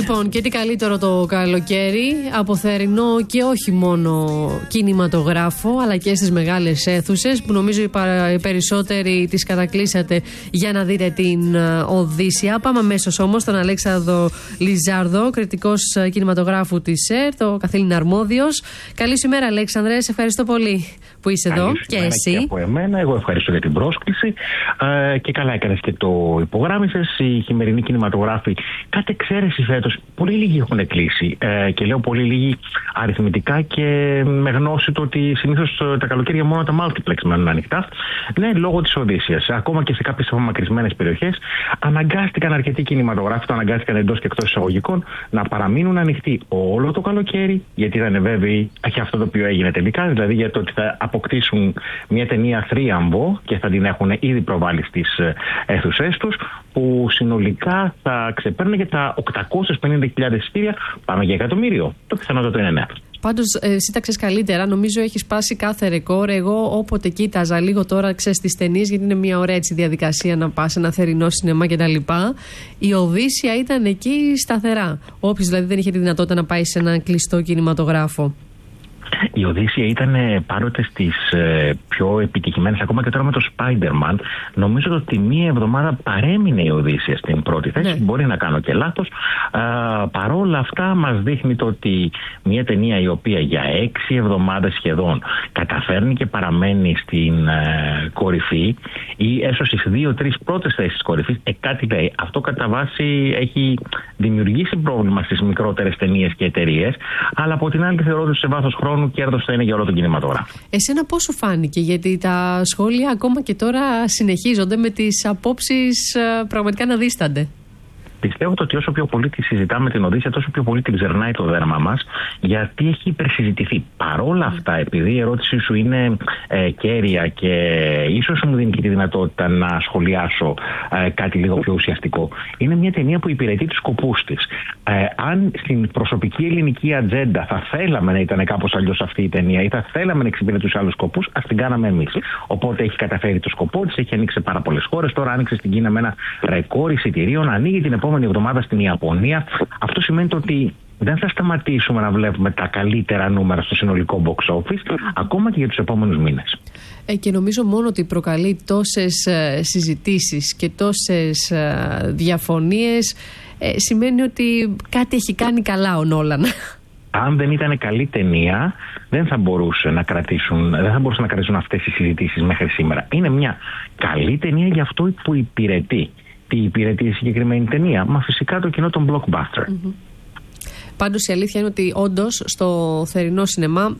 Λοιπόν, και τι καλύτερο το καλοκαίρι, από θερινό και όχι μόνο κινηματογράφο, αλλά και στις μεγάλες αίθουσες, που νομίζω οι περισσότεροι τις κατακλείσατε για να δείτε την Οδύσσεια. Πάμε αμέσως όμως στον Αλέξανδρο Λιζάρδο, κριτικός κινηματογράφου της ΕΡΤ, ο καθήλυνα αρμόδιος. Καλή σου ημέρα, Αλέξανδρε, σε ευχαριστώ πολύ που είσαι εδώ και εσύ. Και από εμένα, εγώ ευχαριστώ για την πρόσκληση και καλά έκανες και το υπογράμμισες. Οι χειμερινοί κινηματογράφοι, κατ' εξαίρεση φέτος, πολύ λίγοι έχουν κλείσει. Και λέω πολύ λίγοι αριθμητικά και με γνώση το ότι συνήθως τα καλοκαίρια μόνο τα multiplex μένουν ανοιχτά. Ναι, λόγω της Οδύσσειας. Ακόμα και σε κάποιες απομακρυσμένες περιοχές αναγκάστηκαν αρκετοί κινηματογράφοι, το αναγκάστηκαν εντός και εκτός εισαγωγικών, να παραμείνουν ανοιχτοί όλο το καλοκαίρι, γιατί ήταν βέβαιοι για αυτό το οποίο έγινε τελικά, δηλαδή για το ότι θα αποκτήσουν μια ταινία θρίαμβο και θα την έχουν ήδη προβάλει στις αίθουσές τους, που συνολικά θα ξεπέρνει και τα 850.000 εισιτήρια, πάμε για 1.000.000. Το πιθανότατο είναι ναι. Πάντως, εσύ τα ξέρεις καλύτερα. Νομίζω έχει σπάσει κάθε ρεκόρ. Εγώ, όποτε κοίταζα λίγο τώρα, ξέρεις τις ταινίες, γιατί είναι μια ωραία έτσι διαδικασία να πας σε ένα θερινό σινεμά κτλ. Η Οδύσσεια ήταν εκεί σταθερά. Όποιος δηλαδή δεν είχε τη δυνατότητα να πάει σε ένα κλειστό κινηματογράφο. Η Οδύσσεια ήταν πάντοτε στις πιο επιτυχημένες, ακόμα και τώρα με το Spider-Man. Νομίζω ότι μία εβδομάδα παρέμεινε η Οδύσσεια στην πρώτη θέση. Ναι. Μπορεί να κάνω και λάθος. Παρόλα αυτά, μας δείχνει το ότι μία ταινία η οποία για 6 εβδομάδες σχεδόν καταφέρνει και παραμένει στην κορυφή ή έστω στις 2-3 πρώτες θέσεις της κορυφής, κάτι λέει. Αυτό κατά βάση έχει δημιουργήσει πρόβλημα στις μικρότερες ταινίες και εταιρείες, αλλά από την άλλη θεωρώ ότι σε βάθος χρόνου κέρδος θα είναι για όλο τον κινηματογράφο. Εσένα πώς σου φάνηκε, γιατί τα σχόλια ακόμα και τώρα συνεχίζονται με τις απόψεις πραγματικά να δίστανται. Πιστεύω ότι όσο πιο πολύ τη συζητάμε την Οδύσσεια, τόσο πιο πολύ την ξερνάει το δέρμα μας, γιατί έχει υπερσυζητηθεί. Παρόλα αυτά, επειδή η ερώτησή σου είναι κέρια και ίσως μου δίνει και τη δυνατότητα να σχολιάσω κάτι λίγο πιο ουσιαστικό, είναι μια ταινία που υπηρετεί τους σκοπούς της. Αν στην προσωπική ελληνική ατζέντα θα θέλαμε να ήταν κάπως αλλιώς αυτή η ταινία ή θα θέλαμε να εξυπηρετούσε άλλους σκοπούς, ας την κάναμε εμείς. Οπότε έχει καταφέρει το σκοπό της, έχει ανοίξει σε πάρα πολλές χώρες. Τώρα άνοιξε στην Κίνα με ένα ρεκόρ εισιτηρίων, ανοίγει την επόμενη εβδομάδα στην Ιαπωνία. Αυτό σημαίνει ότι δεν θα σταματήσουμε να βλέπουμε τα καλύτερα νούμερα στο συνολικό box office, ακόμα και για τους επόμενους μήνες. Και νομίζω μόνο ότι προκαλεί τόσες συζητήσεις και τόσες διαφωνίες σημαίνει ότι κάτι έχει κάνει καλά ο Νόλαν. Αν δεν ήταν καλή ταινία, δεν θα μπορούσαν να κρατήσουν αυτές οι συζητήσεις μέχρι σήμερα. Είναι μια καλή ταινία για αυτό που υπηρετεί. Τι υπηρετεί η συγκεκριμένη ταινία? Μα φυσικά το κοινό των blockbuster. Πάντως η αλήθεια είναι ότι όντως στο θερινό σινεμά